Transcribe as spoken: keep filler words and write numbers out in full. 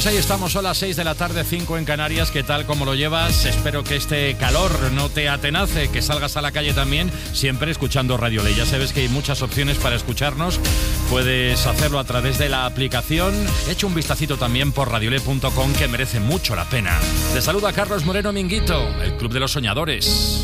Ahí estamos, son las seis de la tarde, cinco en Canarias. ¿Qué tal? ¿Cómo lo llevas? Espero que este calor no te atenace, que salgas a la calle también, siempre escuchando Radio Ley. Ya sabes que hay muchas opciones para escucharnos. Puedes hacerlo a través de la aplicación. Echa un vistacito también por radioley punto com, que merece mucho la pena. Te saluda Carlos Moreno Minguito, el Club de los Soñadores.